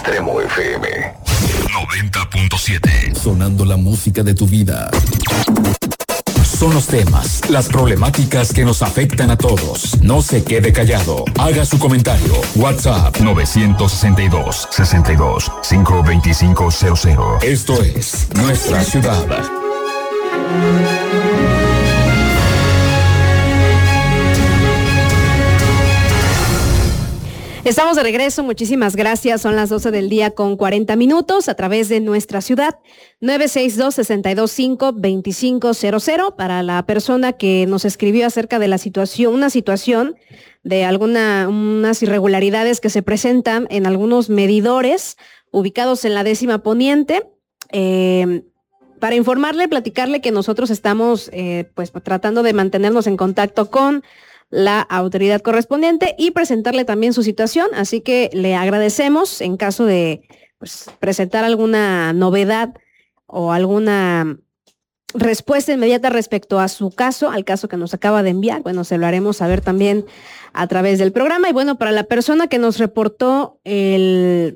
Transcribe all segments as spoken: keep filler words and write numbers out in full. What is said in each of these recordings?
Extremo F M noventa punto siete. Sonando la música de tu vida. Son los temas, las problemáticas que nos afectan a todos. No se quede callado. Haga su comentario. WhatsApp nueve seis dos, seis dos, cinco dos cinco cero cero. Esto es Nuestra Ciudad. Estamos de regreso, muchísimas gracias. Son las doce del día con cuarenta minutos a través de Nuestra Ciudad. nueve seis dos, seis dos cinco, dos cinco cero cero para la persona que nos escribió acerca de la situación, una situación de alguna, unas irregularidades que se presentan en algunos medidores ubicados en la décima poniente. Eh, para informarle, platicarle que nosotros estamos eh, pues tratando de mantenernos en contacto con la autoridad correspondiente y presentarle también su situación, así que le agradecemos en caso de pues, presentar alguna novedad o alguna respuesta inmediata respecto a su caso, al caso que nos acaba de enviar. Bueno, se lo haremos saber también a través del programa. Y bueno, para la persona que nos reportó el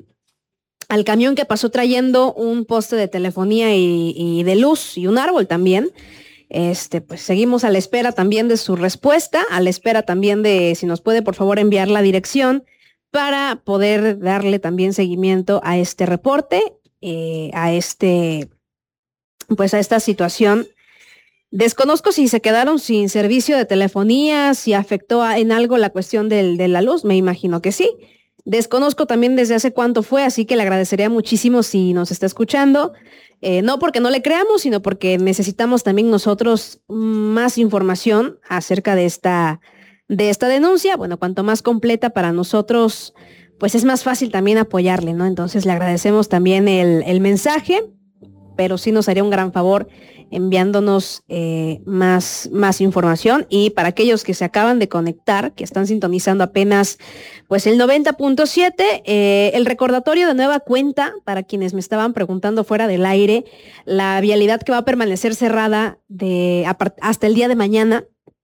al camión que pasó trayendo un poste de telefonía y, y de luz y un árbol también, Este, pues seguimos a la espera también de su respuesta, a la espera también de si nos puede por favor enviar la dirección para poder darle también seguimiento a este reporte, eh, a este, pues a esta situación. Desconozco si se quedaron sin servicio de telefonía, si afectó a, en algo la cuestión del, de la luz, me imagino que sí. Desconozco también desde hace cuánto fue, así que le agradecería muchísimo si nos está escuchando. Eh, no porque no le creamos, sino porque necesitamos también nosotros más información acerca de esta, de esta denuncia. Bueno, cuanto más completa para nosotros, pues es más fácil también apoyarle, ¿no? Entonces le agradecemos también el, el mensaje, pero sí nos haría un gran favor enviándonos eh, más, más información. Y para aquellos que se acaban de conectar, que están sintonizando apenas pues el noventa punto siete, eh, el recordatorio de nueva cuenta para quienes me estaban preguntando fuera del aire, la vialidad que va a permanecer cerrada de, hasta el día de mañana,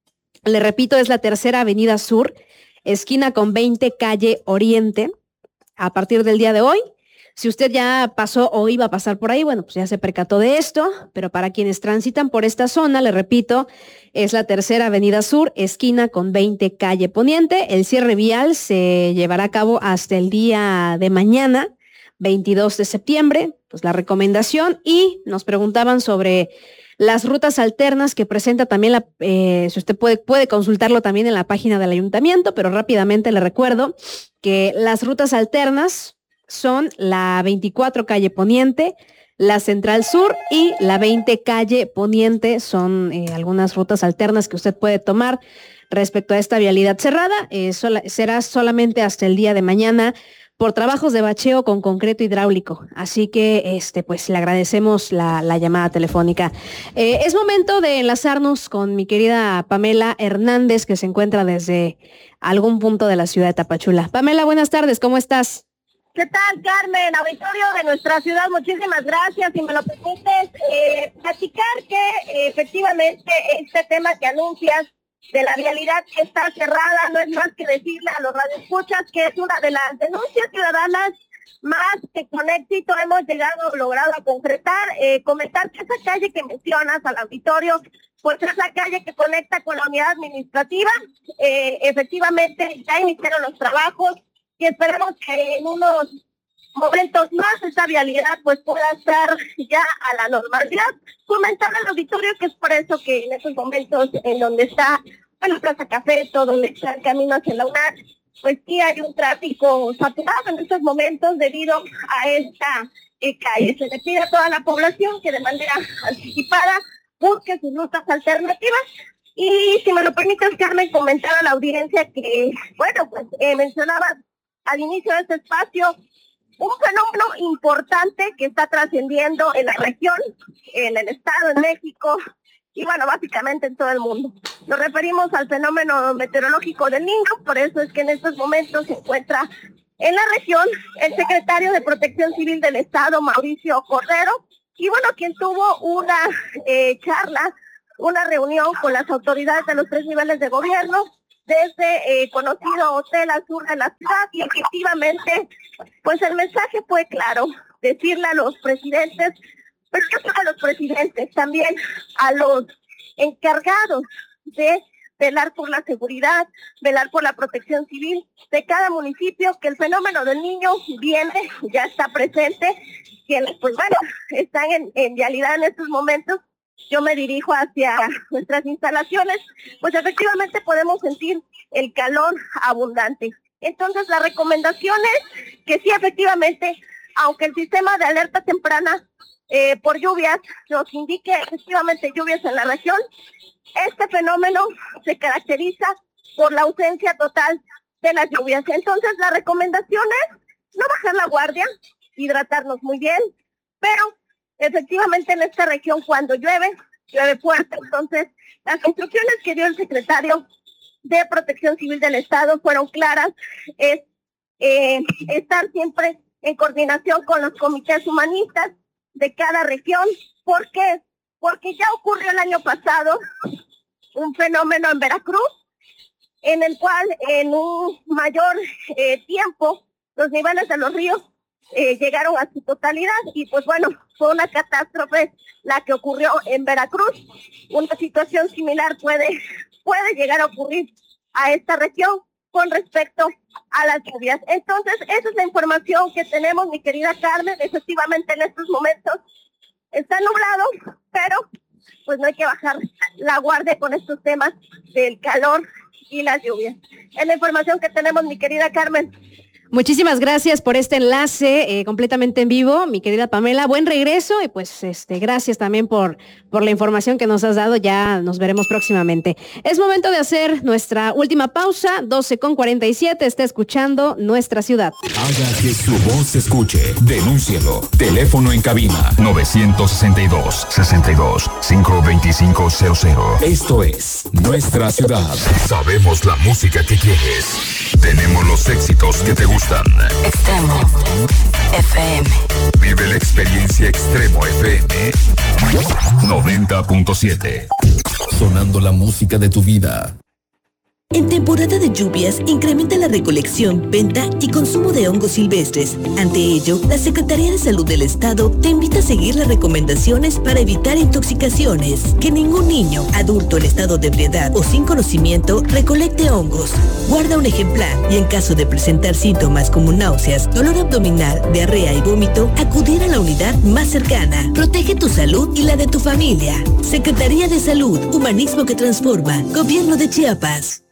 le repito, es la Tercera Avenida Sur, esquina con veinte, calle Oriente, a partir del día de hoy. Si usted ya pasó o iba a pasar por ahí, bueno, pues ya se percató de esto, pero para quienes transitan por esta zona, le repito, es la Tercera Avenida Sur, esquina con veinte, calle Poniente. El cierre vial se llevará a cabo hasta el día de mañana, veintidós de septiembre, pues la recomendación. Y nos preguntaban sobre las rutas alternas que presenta también la, eh, si usted puede, puede consultarlo también en la página del ayuntamiento, pero rápidamente le recuerdo que las rutas alternas son la veinticuatro calle Poniente, la Central Sur y la veinte calle Poniente. Son eh, algunas rutas alternas que usted puede tomar respecto a esta vialidad cerrada. Eh, sola, será solamente hasta el día de mañana por trabajos de bacheo con concreto hidráulico. Así que este, pues le agradecemos la, la llamada telefónica. Eh, es momento de enlazarnos con mi querida Pamela Hernández, que se encuentra desde algún punto de la ciudad de Tapachula. Pamela, buenas tardes, ¿cómo estás? ¿Qué tal, Carmen? Auditorio de Nuestra Ciudad, muchísimas gracias. Si me lo permites, eh, platicar que eh, efectivamente este tema que anuncias de la vialidad que está cerrada no es más que decirle a los radioescuchas que es una de las denuncias ciudadanas más que con éxito hemos llegado, logrado a concretar. Eh, comentar que esa calle que mencionas al auditorio, pues es la calle que conecta con la unidad administrativa. Eh, efectivamente ya iniciaron los trabajos y esperemos que en unos momentos más esta vialidad pues pueda estar ya a la normalidad. Comentar al auditorio que es por eso que en estos momentos en donde está, bueno, Plaza Café, todo donde está el camino hacia la UNAM, pues sí hay un tráfico saturado en estos momentos debido a esta eh, calle. Se le pide a toda la población que de manera anticipada busque sus rutas alternativas. Y si me lo permites, Carmen, comentar a la audiencia que, bueno, pues eh, mencionabas al inicio de este espacio un fenómeno importante que está trascendiendo en la región, en el estado, en México y bueno, básicamente en todo el mundo. Nos referimos al fenómeno meteorológico del Niño, por eso es que en estos momentos se encuentra en la región el secretario de Protección Civil del Estado, Mauricio Cordero, y bueno, quien tuvo una eh, charla, una reunión con las autoridades de los tres niveles de gobierno, desde eh, conocido Hotel al sur de la ciudad, y efectivamente, pues el mensaje fue claro, decirle a los presidentes, pero no solo a los presidentes, también a los encargados de velar por la seguridad, velar por la protección civil de cada municipio, que el fenómeno del niño viene, ya está presente, quienes pues bueno, están en, en vialidad en estos momentos. Yo me dirijo hacia nuestras instalaciones, pues efectivamente podemos sentir el calor abundante. Entonces la recomendación es que sí, efectivamente, aunque el sistema de alerta temprana eh, por lluvias nos indique efectivamente lluvias en la región, este fenómeno se caracteriza por la ausencia total de las lluvias. Entonces la recomendación es no bajar la guardia, hidratarnos muy bien, pero efectivamente en esta región cuando llueve, llueve fuerte. Entonces las instrucciones que dio el secretario de Protección Civil del Estado fueron claras, es eh, estar siempre en coordinación con los comités humanistas de cada región. ¿Por qué? Porque ya ocurrió el año pasado un fenómeno en Veracruz, en el cual en un mayor eh, tiempo los niveles de los ríos eh, llegaron a su totalidad, y pues bueno, fue una catástrofe la que ocurrió en Veracruz. Una situación similar puede, puede llegar a ocurrir a esta región con respecto a las lluvias. Entonces, esa es la información que tenemos, mi querida Carmen. Efectivamente, en estos momentos está nublado, pero pues no hay que bajar la guardia con estos temas del calor y las lluvias. Es la información que tenemos, mi querida Carmen. Muchísimas gracias por este enlace eh, completamente en vivo, mi querida Pamela. Buen regreso y pues este gracias también por, por la información que nos has dado. Ya nos veremos próximamente. Es momento de hacer nuestra última pausa, doce con cuarenta y siete. Está escuchando Nuestra Ciudad. Haga que su voz se escuche. Denúncielo. Teléfono en cabina nueve seis dos, seis dos, cinco dos cinco cero cero. Esto es Nuestra Ciudad. Sabemos la música que quieres. Tenemos los éxitos que te gustan. Extremo F M. Vive la experiencia Extremo F M noventa punto siete. Sonando la música de tu vida. En temporada de lluvias, incrementa la recolección, venta y consumo de hongos silvestres. Ante ello, la Secretaría de Salud del Estado te invita a seguir las recomendaciones para evitar intoxicaciones. Que ningún niño, adulto en estado de ebriedad o sin conocimiento recolecte hongos. Guarda un ejemplar y en caso de presentar síntomas como náuseas, dolor abdominal, diarrea y vómito, acudir a la unidad más cercana. Protege tu salud y la de tu familia. Secretaría de Salud, humanismo que transforma. Gobierno de Chiapas.